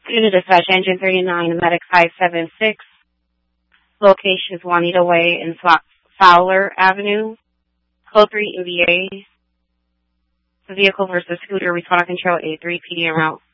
Unit Dispatch Engine 39, Medic 576. Location is Juanita Way and Fowler Avenue. Code 3 MVA. The vehicle versus scooter, respond control 83 PD en route.